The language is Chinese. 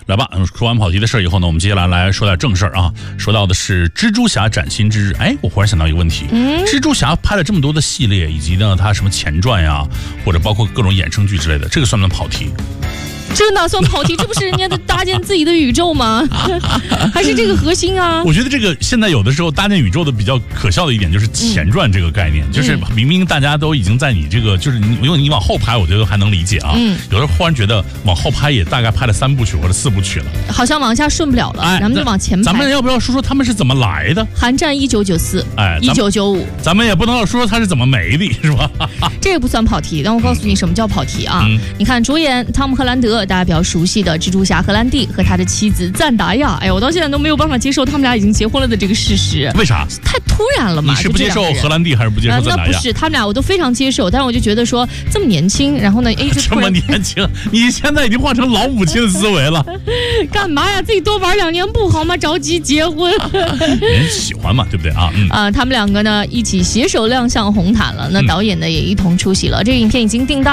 来吧，说完跑题的事儿以后呢，我们接下来说点正事儿啊。说到的是蜘蛛侠崭新之日。哎，我忽然想到一个问题，蜘蛛侠拍了这么多的系列，以及呢它什么前传呀，或者包括各种衍生剧之类的，这个算不算跑题？ 这哪算跑题？这不是人家的搭建自己的宇宙吗？还是这个核心啊？ 我觉得这个现在有的时候搭建宇宙的比较可笑的一点就是前传这个概念，就是明明大家都已经在你这个，就是因为你往后拍，我觉得还能理解啊。有的忽然觉得往后拍也大概拍了3部曲或者4部曲了， 好像往下顺不了了，咱们就往前拍。 咱们要不要说说他们是怎么来的？ 韩战1994， 哎 ，1995， 咱们也不能说说他是怎么没的，是吧？ 这个不算跑题，但我告诉你什么叫跑题啊？你看主演汤姆·荷兰德，大家比较熟悉的蜘蛛侠荷兰弟和他的妻子赞达亚，哎，我到现在都没有办法接受他们俩已经结婚了的这个事实。 为啥？ 太突然了嘛？ 你是不接受荷兰弟还是不接受赞达亚？ 那不是，他们俩我都非常接受，但是我就觉得说这么年轻，然后呢，哎， 这么年轻，你现在已经换成老母亲的思维了。 干嘛呀？自己多玩2年不好吗？着急结婚？ 人喜欢嘛，对不对啊？ 他们两个呢一起携手亮相红毯了，那导演呢也一同出席了。这个影片已经定档。